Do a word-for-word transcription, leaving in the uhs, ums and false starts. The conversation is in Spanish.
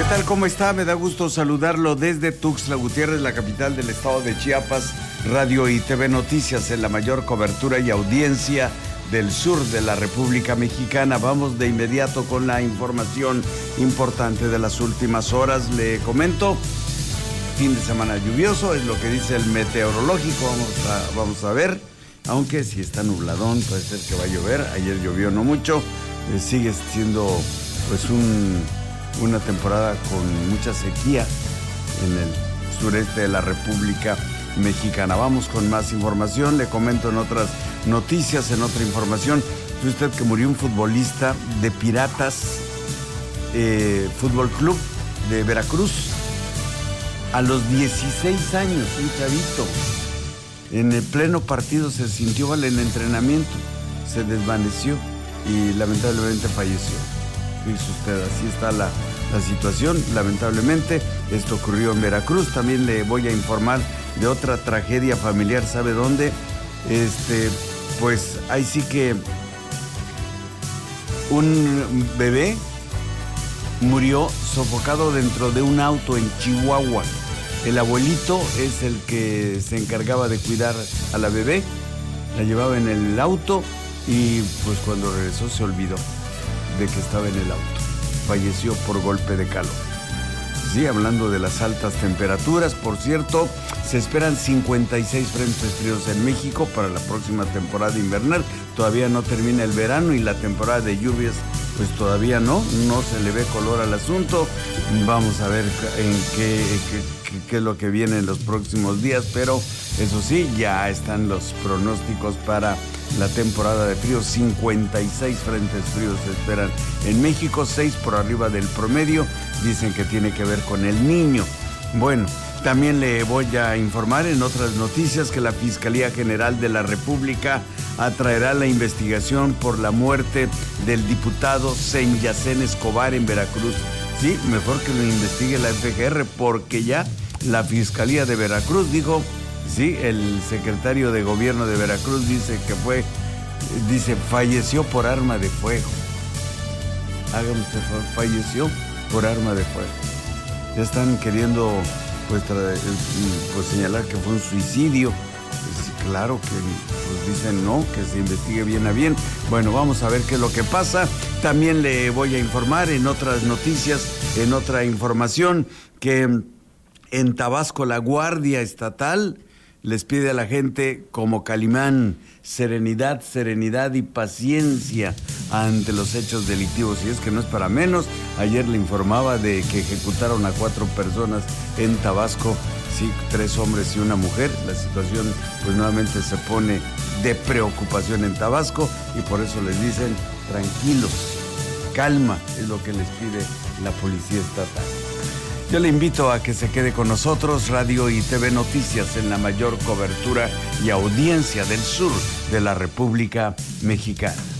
tal? ¿Cómo está? Me da gusto saludarlo desde Tuxtla Gutiérrez, la capital del estado de Chiapas. Radio y T V Noticias en la mayor cobertura y audiencia del sur de la República Mexicana. Vamos de inmediato con la información importante de las últimas horas. Le comento, fin de semana lluvioso, es lo que dice el meteorológico. Vamos a, vamos a ver, aunque si está nubladón, puede ser que va a llover. Ayer llovió no mucho, eh, sigue siendo pues un... una temporada con mucha sequía en el sureste de la República Mexicana. Vamos con más información. Le comento en otras noticias, en otra información. ¿Sabe usted que murió un futbolista de Piratas eh, Fútbol Club de Veracruz? A los dieciséis años, un chavito. En el pleno partido se sintió mal en entrenamiento, se desvaneció y lamentablemente falleció. Dice usted, así está la, la situación, lamentablemente. Esto ocurrió en Veracruz. También le voy a informar de otra tragedia familiar. ¿Sabe dónde? Este, pues ahí sí que un bebé murió sofocado dentro de un auto en Chihuahua. El abuelito es el que se encargaba de cuidar a la bebé, la llevaba en el auto y pues cuando regresó se olvidó de que estaba en el auto. Falleció por golpe de calor. Sí, hablando de las altas temperaturas, por cierto, se esperan cincuenta y seis frentes fríos en México para la próxima temporada invernal. Todavía no termina el verano y la temporada de lluvias pues todavía no, no se le ve color al asunto. Vamos a ver en qué, qué, qué es lo que viene en los próximos días, pero eso sí, ya están los pronósticos para la temporada de frío. cincuenta y seis frentes fríos se esperan en México, seis por arriba del promedio. Dicen que tiene que ver con el Niño. Bueno, también le voy a informar en otras noticias que la Fiscalía General de la República atraerá la investigación por la muerte del diputado Senyacén Escobar en Veracruz. Sí, mejor que lo investigue la F G R, porque ya la Fiscalía de Veracruz dijo, sí, el secretario de Gobierno de Veracruz dice que fue, dice, falleció por arma de fuego. Hágame usted favor, falleció por arma de fuego. Ya están queriendo pues, tra- pues señalar que fue un suicidio. Pues, claro que pues, dicen no, que se investigue bien a bien. Bueno, vamos a ver qué es lo que pasa. También le voy a informar en otras noticias, en otra información, que en Tabasco la Guardia Estatal les pide a la gente como Calimán serenidad, serenidad y paciencia ante los hechos delictivos. Y es que no es para menos. Ayer le informaba de que ejecutaron a cuatro personas en Tabasco, sí, tres hombres y una mujer. La situación pues nuevamente se pone de preocupación en Tabasco y por eso les dicen tranquilos, calma, es lo que les pide la policía estatal. Yo le invito a que se quede con nosotros, Radio y T V Noticias, en la mayor cobertura y audiencia del sur de la República Mexicana.